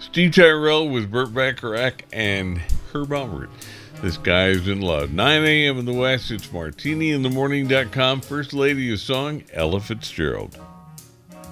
Steve Tyrell with Burt Bacharach and Herb Alpert. This Guy Is in Love. 9 a.m. in the West. It's martiniinthemorning.com. First lady of song, Ella Fitzgerald.